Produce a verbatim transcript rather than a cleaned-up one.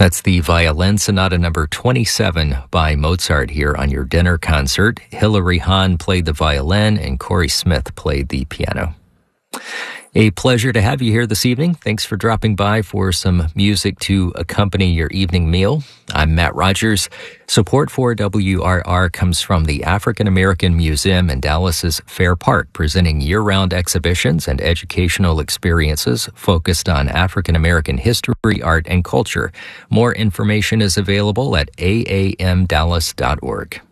That's the Violin Sonata number twenty-seven by Mozart here on your dinner concert. Hilary Hahn played the violin and Corey Smith played the piano. A pleasure to have you here this evening. Thanks for dropping by for some music to accompany your evening meal. I'm Matt Rogers. Support for W R R comes from the African American Museum in Dallas's Fair Park, presenting year-round exhibitions and educational experiences focused on African American history, art, and culture. More information is available at a a m dallas dot org.